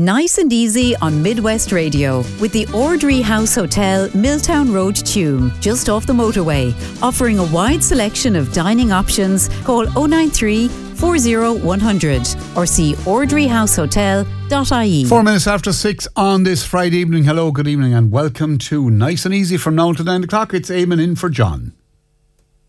Nice and easy on Midwest Radio with the Ordry House Hotel, Milltown Road, Tuam, just off the motorway, offering a wide selection of dining options. Call 093 40 100 or see ordryhousehotel.ie. 4 minutes after 6 on this Friday evening. Hello, good evening and welcome to Nice and Easy from now to 9 o'clock. It's Eamon in for John.